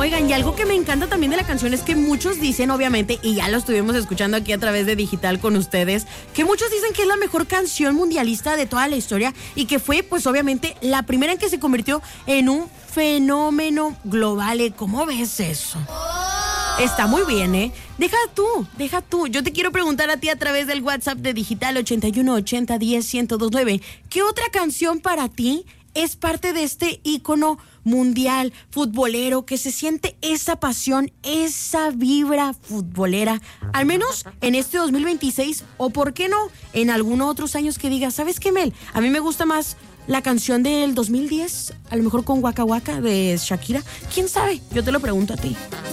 Oigan, y algo que me encanta también de la canción es que muchos dicen, obviamente, y ya lo estuvimos escuchando aquí a través de Digital con ustedes, que muchos dicen que es la mejor canción mundialista de toda la historia y que fue, pues obviamente, la primera en que se convirtió en un fenómeno global. ¿Cómo ves eso? Está muy bien, ¿eh? Deja tú. Yo te quiero preguntar a ti a través del WhatsApp de Digital 81 80 10 1029. ¿Qué otra canción para ti es parte de este ícono mundial futbolero, que se siente esa pasión, esa vibra futbolera, al menos en este 2026, o por qué no, en algunos otros años que digas, ¿sabes qué, Mel? A mí me gusta más la canción del 2010, a lo mejor con Waka Waka de Shakira. ¿Quién sabe? Yo te lo pregunto a ti.